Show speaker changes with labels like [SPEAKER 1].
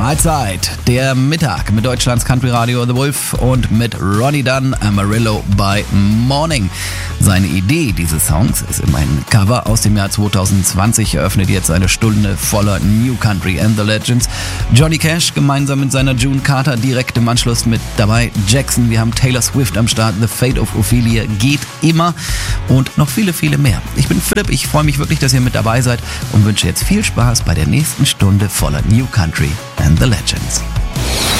[SPEAKER 1] Mahlzeit, der Mittag mit Deutschlands Country Radio The Wolf und mit Ronnie Dunn, Amarillo by Morning. Seine Idee dieses Songs ist immerhin ein Cover aus dem Jahr 2020, eröffnet jetzt eine Stunde voller New Country and the Legends. Johnny Cash gemeinsam mit seiner June Carter direkt im Anschluss mit dabei. Jackson, wir haben Taylor Swift am Start, The Fate of Ophelia geht immer und noch viele, viele mehr. Ich bin Philipp, ich freue mich wirklich, dass ihr mit dabei seid und wünsche jetzt viel Spaß bei der nächsten Stunde voller New Country and the Legends.